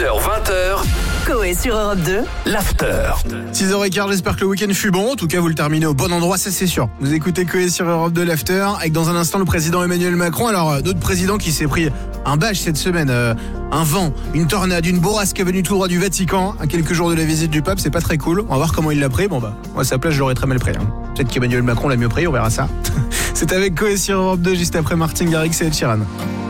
18h-20h, Coé sur Europe 2. l'after. 6h15, j'espère que le week-end fut bon. En tout cas, vous le terminez au bon endroit, ça c'est sûr. Vous écoutez Coé sur Europe 2, l'after, avec dans un instant le président Emmanuel Macron. Alors, notre président qui s'est pris un bâche cette semaine, un vent, une tornade, une bourrasque venue tout droit du Vatican, à quelques jours de la visite du pape, c'est pas très cool. On va voir comment il l'a pris. Bon bah, moi à sa place, je l'aurais très mal pris. Peut-être qu'Emmanuel Macron l'a mieux pris, on verra ça. C'est avec Coé sur Europe 2, juste après Martin Garrix et Ed Sheeran.